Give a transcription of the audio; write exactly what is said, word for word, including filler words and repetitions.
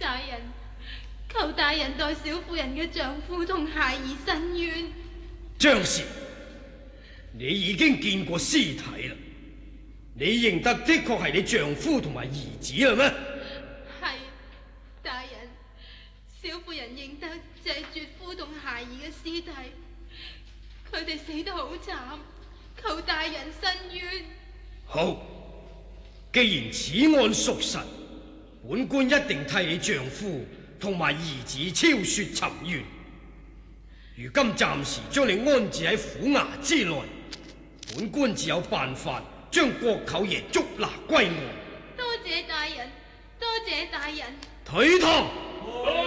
大人，求大人代小婦人嘅丈夫同孩兒申冤。 張氏，你已經見過屍體啦，你認得的確係你丈夫同埋兒子啦咩？ 係，大人，小婦人認得就係絕夫同孩兒嘅屍體，佢哋死得好慘，求大人申冤。 好，既然此案屬實，本官一定替你丈夫同埋兒子昭雪尋冤。如今暫時將你安置喺府衙之內，本官自有辦法將郭舅爺捉拿歸案。 多謝大人，多謝大人。 退堂。